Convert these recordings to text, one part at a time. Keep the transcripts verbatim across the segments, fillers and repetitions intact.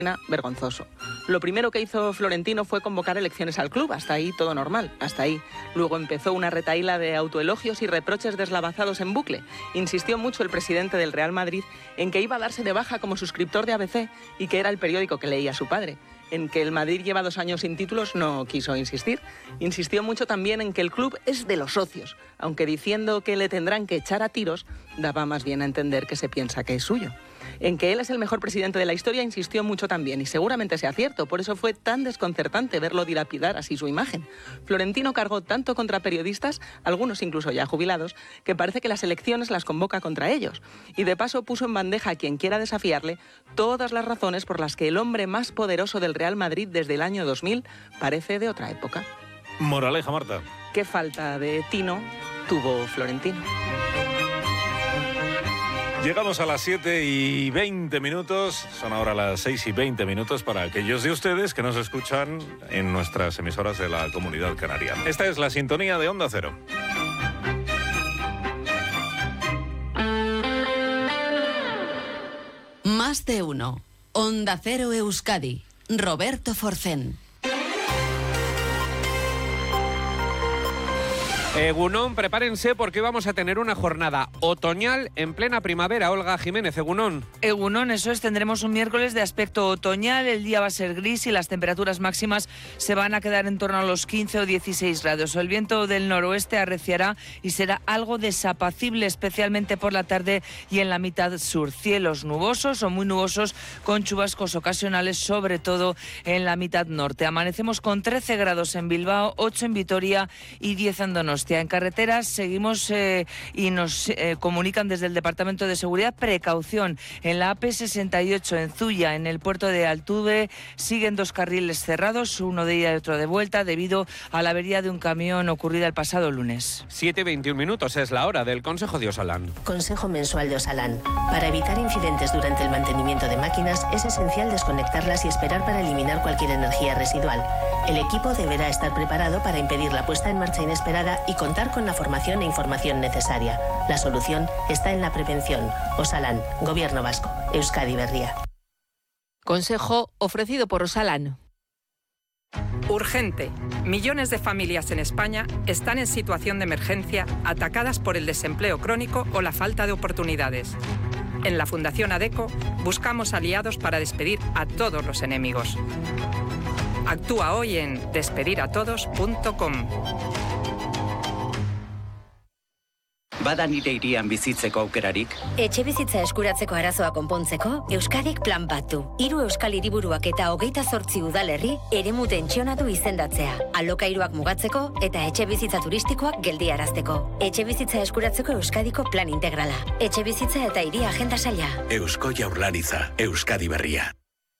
vergonzoso. Lo primero que hizo Florentino fue convocar elecciones al club, hasta ahí todo normal, hasta ahí. Luego empezó una retahíla de autoelogios y reproches deslavazados en bucle. Insistió mucho el presidente del Real Madrid en que iba a darse de baja como suscriptor de A B C y que era el periódico que leía su padre. En que el Madrid lleva dos años sin títulos no quiso insistir. Insistió mucho también en que el club es de los socios, aunque diciendo que le tendrán que echar a tiros, daba más bien a entender que se piensa que es suyo. En que él es el mejor presidente de la historia insistió mucho también, y seguramente sea cierto, por eso fue tan desconcertante verlo dilapidar así su imagen. Florentino cargó tanto contra periodistas, algunos incluso ya jubilados, que parece que las elecciones las convoca contra ellos. Y de paso puso en bandeja a quien quiera desafiarle todas las razones por las que el hombre más poderoso del Real Madrid desde el año dos mil parece de otra época. Moraleja, Marta. Qué falta de tino tuvo Florentino. Llegamos a las siete y veinte minutos, son ahora las seis y veinte minutos para aquellos de ustedes que nos escuchan en nuestras emisoras de la Comunidad Canaria. Esta es la sintonía de Onda Cero. Más de uno. Onda Cero Euskadi. Roberto Forcén. Egunon, prepárense porque vamos a tener una jornada otoñal en plena primavera. Olga Jiménez, Egunon. Egunon, eso es, tendremos un miércoles de aspecto otoñal, el día va a ser gris y las temperaturas máximas se van a quedar en torno a los quince o dieciséis grados. El viento del noroeste arreciará y será algo desapacible, especialmente por la tarde y en la mitad sur. Cielos nubosos o muy nubosos con chubascos ocasionales, sobre todo en la mitad norte. Amanecemos con trece grados en Bilbao, ocho en Vitoria y diez en Donostia. En carreteras seguimos eh, y nos eh, comunican desde el Departamento de Seguridad precaución. En la A P sesenta y ocho en Zuya, en el puerto de Altuve, siguen dos carriles cerrados, uno de ida y otro de vuelta, debido a la avería de un camión ocurrida el pasado lunes. siete y veintiún minutos es la hora del Consejo de Osalan. Consejo mensual de Osalan. Para evitar incidentes durante el mantenimiento de máquinas, es esencial desconectarlas y esperar para eliminar cualquier energía residual. El equipo deberá estar preparado para impedir la puesta en marcha inesperada y contar con la formación e información necesaria. La solución está en la prevención. Osalan, Gobierno Vasco, Euskadi Berria. Consejo ofrecido por Osalan. Urgente. Millones de familias en España están en situación de emergencia, atacadas por el desempleo crónico o la falta de oportunidades. En la Fundación ADECO buscamos aliados para despedir a todos los enemigos. Actúa hoy en despedir a todos punto com. Bada nire hirian bizitzeko aukerarik? Etxebizitza eskuratzeko arazoa konpontzeko, Euskadik plan bat du. Hiru euskal hiriburuak eta hogeita zortzi udalerri eremu tentsionatu izendatzea. Alokairuak mugatzeko eta etxebizitza turistikoak geldiarazteko. Etxebizitza eskuratzeko Euskadiko plan integrala. Etxebizitza eta hiri agenda saila. Eusko Jaurlaritza, Euskadi Berria.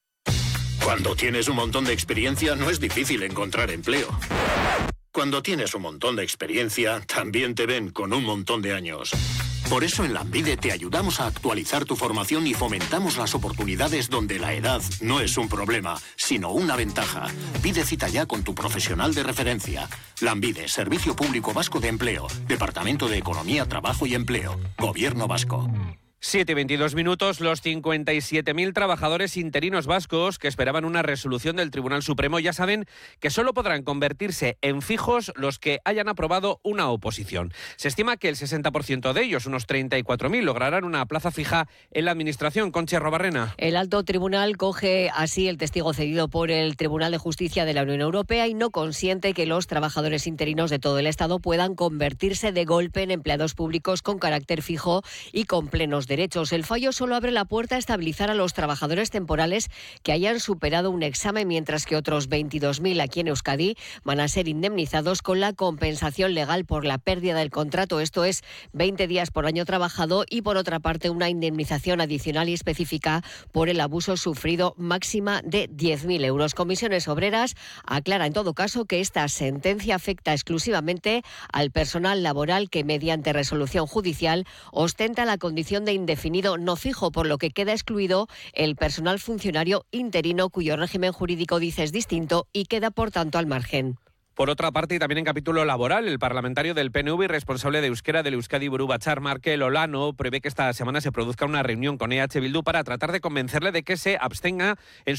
Cuando tienes un montón de experiencia, no es difícil encontrar empleo. Cuando tienes un montón de experiencia, también te ven con un montón de años. Por eso en Lanbide te ayudamos a actualizar tu formación y fomentamos las oportunidades donde la edad no es un problema, sino una ventaja. Pide cita ya con tu profesional de referencia. Lanbide, Servicio Público Vasco de Empleo, Departamento de Economía, Trabajo y Empleo, Gobierno Vasco. siete y veintidós minutos, los cincuenta y siete mil trabajadores interinos vascos que esperaban una resolución del Tribunal Supremo ya saben que solo podrán convertirse en fijos los que hayan aprobado una oposición. Se estima que el sesenta por ciento de ellos, unos treinta y cuatro mil, lograrán una plaza fija en la Administración. Concha Robarrena. El alto tribunal coge así el testigo cedido por el Tribunal de Justicia de la Unión Europea y no consiente que los trabajadores interinos de todo el Estado puedan convertirse de golpe en empleados públicos con carácter fijo y con plenos derechos. El fallo solo abre la puerta a estabilizar a los trabajadores temporales que hayan superado un examen, mientras que otros veintidós mil aquí en Euskadi van a ser indemnizados con la compensación legal por la pérdida del contrato. Esto es veinte días por año trabajado y, por otra parte, una indemnización adicional y específica por el abuso sufrido, máxima de diez mil euros. Comisiones Obreras aclara, en todo caso, que esta sentencia afecta exclusivamente al personal laboral que, mediante resolución judicial, ostenta la condición de indefinido no fijo, por lo que queda excluido el personal funcionario interino cuyo régimen jurídico, dice, es distinto y queda, por tanto, al margen. Por otra parte, y también en capítulo laboral, el parlamentario del P N V y responsable de euskera del Euskadi Buru Batzar, Markel Olano, prevé que esta semana se produzca una reunión con E H Bildu para tratar de convencerle de que se abstenga en su